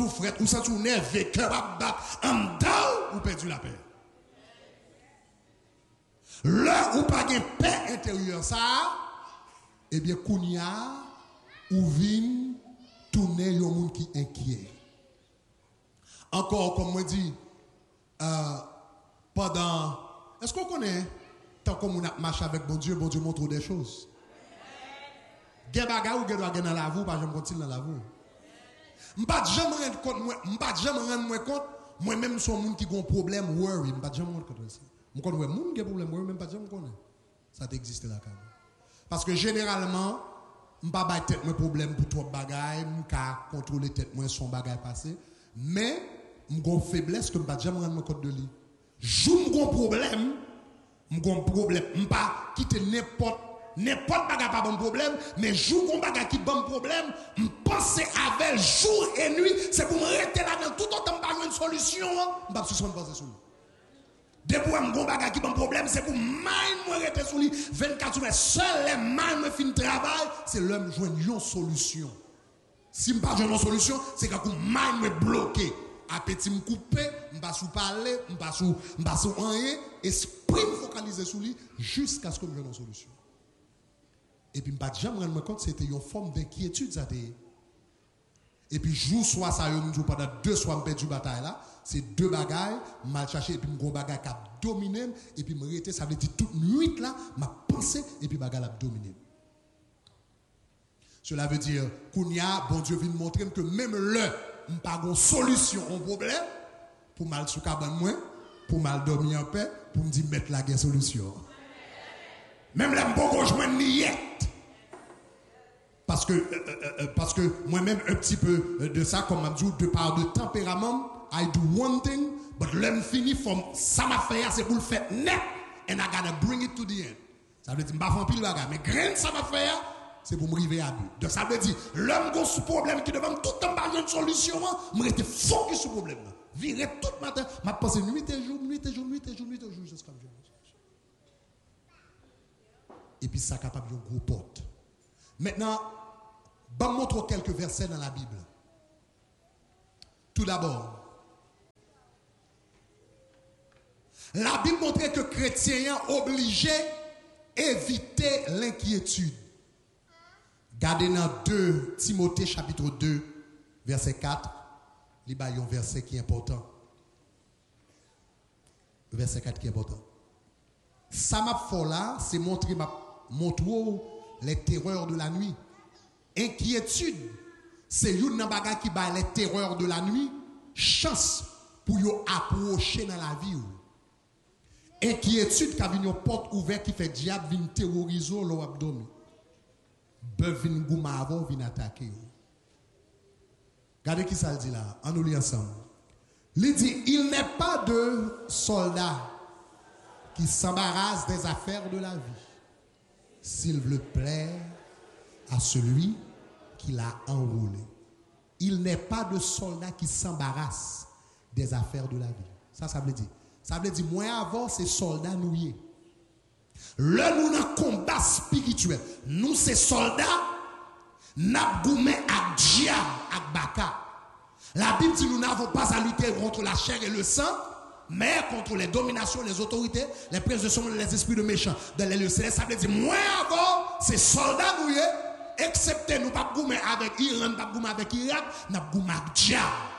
frette, ou senti ou nerveux, cœur à battre, en dedans, ou perdu la paix. Là où pas de paix intérieure, ça, eh bien, Kounia, ou vin, tourner le monde qui est inquiet. Encore, comme moi dit, pendant. Est-ce qu'on connaît, tant qu'on a marché avec bon Dieu montre des choses? Gen bagay ou gen doit gen dans la vie, pas jamais continue dans la vie. M'pas jamais rendre compte, m'pas jamais rendre compte, moi-même, son monde qui a un problème, worry, m'pas jamais rendre compte de ça. Je connais les gens qui ont un problème, même pas jamais connais. Ça existe là quand même. Parce que généralement, je ne peux pas tête mon problème pour trop de bagages, je peux contrôler tête moi son bagage passé, mais je suis une faiblesse que je ne peux pas jamais rendre compte de lui. Je suis un problème, je ne peux pas quitter n'importe bagage pas bon problème, mais je suis un bagage qui bon problème, je pense avec jour et nuit, c'est pour me rester là dans tout autant que une solution, je ne peux pas se penser sur lui. Depuis que je bagage qui a un problème, c'est pour moi rester sous lui 24 heures. Seul les mains me fin travail, c'est l'homme joindre une solution. Si je ne pas une solution, c'est que moi me bloqué. Appétit me couper, je pas sous parler, je pas sous rien, esprit me focaliser sur lui jusqu'à ce que je joigne une solution. Et puis je ne pas jamais rendre compte c'était une forme d'inquiétude ça était. Et puis jour soit ça yo pendant 2 soirs me perdu bataille là. C'est 2 bagailles, mal cherché et puis mon bagaille qui a dominé et puis me rester ça veut dire toute nuit là, m'a pensé et puis bagaille a dominé. Cela veut dire kounya bon Dieu vient montrer que même là, m'pas gon solution au problème pour mal sous cabane moi, pour mal dormir en paix, pour me dire mettre la guerre solution. Même là m'pas joindre niette. Parce que moi-même un petit peu de ça comme m'a dit de par de tempérament I do one thing, but let me finish from ça m'a fait, c'est pour le faire net, and I gotta bring it to the end. Ça veut dire, je ne vais pas faire pile bagarre, mais grain ça m'a fait, c'est pour me arriver à but. Donc ça veut dire, l'homme qui a ce problème qui devant tout le temps pas une solution, je reste focus sur le problème. Virer tout le matin, je passe nuit et jour, jusqu'à me et puis ça est capable de gros porte. Maintenant, je vais vous montrer quelques versets dans la Bible. Tout d'abord, la Bible montre que les chrétiens sont obligés d'éviter l'inquiétude. Regardez dans 2 Timothée chapitre 2, verset 4. Il y a un verset qui est important. Verset 4 qui est important. Ça m'a fait là, c'est montrer les terreurs de la nuit. Inquiétude, c'est une bagage qui bat les terreurs de la nuit. Chance pour vous approcher dans la vie. Inquiétude, qui a une porte ouverte qui fait diable vient terroriser l'abdomen. Bœuf vient gouma avant, vient attaquer. Regardez qui ça dit là, on nous lit ensemble. Il dit, il n'est pas de soldat qui s'embarrasse des affaires de la vie, s'il veut plaire à celui qui l'a enrôlé. Il n'est pas de soldat qui s'embarrasse des affaires de la vie. Ça veut dire. Ça veut dire, moi avant, c'est soldats nouillés. Là, nous dans combat spirituel. Nous, c'est soldats, n'a goumé à diable, à baka. La Bible dit, nous n'avons pas à lutter contre la chair et le sang, mais contre les dominations, les autorités, les princes de ce monde, les esprits de méchants. Dans les lieux célestes, ça veut dire, moi avant, c'est soldats nouillés, excepté nous pas goumé avec Iran, pas goumé avec Irak, n'a goumé avec diable.